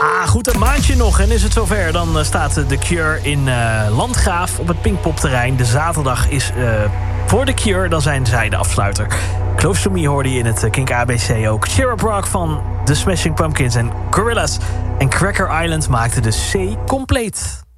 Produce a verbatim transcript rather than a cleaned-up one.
Ah, goed, een maandje nog en is het zover. Dan uh, staat The Cure in uh, Landgraaf op het Pinkpopterrein. De zaterdag is uh, voor The Cure, dan zijn zij de afsluiter. Close to Me hoorde je in het uh, Kink A B C ook. Cheer Up Rock van The Smashing Pumpkins en Gorillaz. En Cracker Island maakte de C compleet.